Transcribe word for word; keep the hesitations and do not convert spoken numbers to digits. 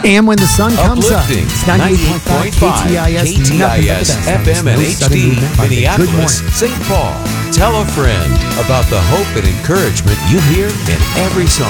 And when the sun comes Uplifting, up, it's ninety-eight point five K T I S, F M and H D, Minneapolis, Saint Paul. Tell a friend about the hope and encouragement you hear in every song.